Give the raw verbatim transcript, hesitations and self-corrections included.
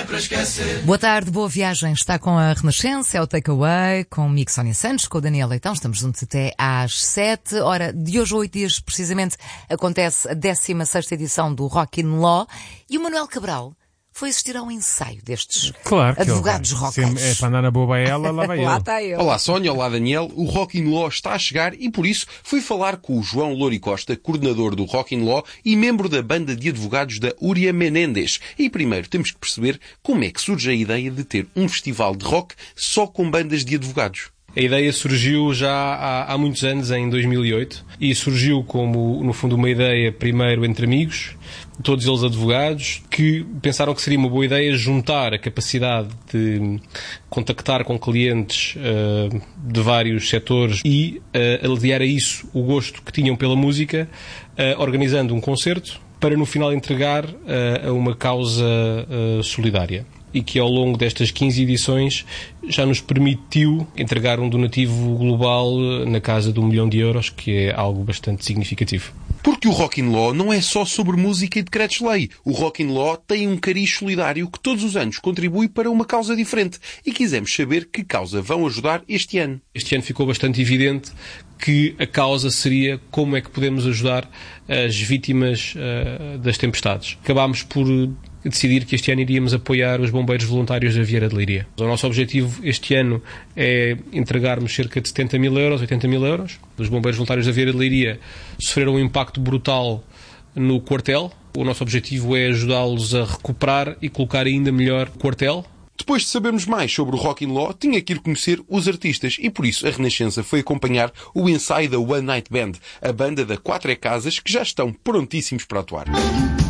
para esquecer. Boa tarde, boa viagem. Está com a Renascença, é o Takeaway, comigo Sónia Santos, com o Daniel Leitão. Estamos juntos até às sete. Ora, de hoje a oito dias, precisamente, acontece a décima sexta edição do Rock in Law e o Manuel Cabral foi assistir a um ensaio destes claro que advogados rockers. É para andar na boa ela, lá vai lá ele. está ele. Olá Sónia, olá Daniel. O Rock in Law está a chegar e por isso fui falar com o João Louri Costa, coordenador do Rock in Law e membro da banda de advogados da Uria Menéndez. E primeiro temos que perceber como é que surge a ideia de ter um festival de rock só com bandas de advogados. A ideia surgiu já há, há muitos anos, em dois mil e oito, e surgiu como, no fundo, uma ideia primeiro entre amigos, todos eles advogados, que pensaram que seria uma boa ideia juntar a capacidade de contactar com clientes uh, de vários setores e uh, aliar a isso o gosto que tinham pela música, uh, organizando um concerto para no final entregar uh, a uma causa uh, solidária. E que ao longo destas quinze edições já nos permitiu entregar um donativo global na casa de um milhão de euros, que é algo bastante significativo. Porque o Rock in Law não é só sobre música e decretos-lei. O Rock in Law tem um cariz solidário que todos os anos contribui para uma causa diferente. E quisemos saber que causa vão ajudar este ano. Este ano ficou bastante evidente que a causa seria como é que podemos ajudar as vítimas uh, das tempestades. Acabámos por decidir que este ano iríamos apoiar os bombeiros voluntários da Vieira de Leiria. O nosso objetivo este ano é entregarmos cerca de setenta mil euros, oitenta mil euros. Os bombeiros voluntários da Vieira de Leiria sofreram um impacto brutal no quartel. O nosso objetivo é ajudá-los a recuperar e colocar ainda melhor o quartel. Depois de sabermos mais sobre o Rock in Law, tinha que ir conhecer os artistas e por isso a Renascença foi acompanhar o ensaio da One Night Band, a banda da Quatro é Casas, que já estão prontíssimos para atuar.